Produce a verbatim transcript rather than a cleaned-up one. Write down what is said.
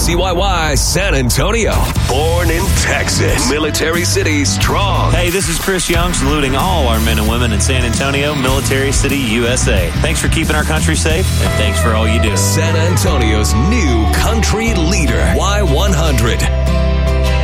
C Y Y San Antonio. Born in Texas. Military City strong. Hey, this is Chris Young saluting all our men and women in San Antonio, Military City, U S A. Thanks for keeping our country safe, and thanks for all you do. San Antonio's new country leader, Y one hundred.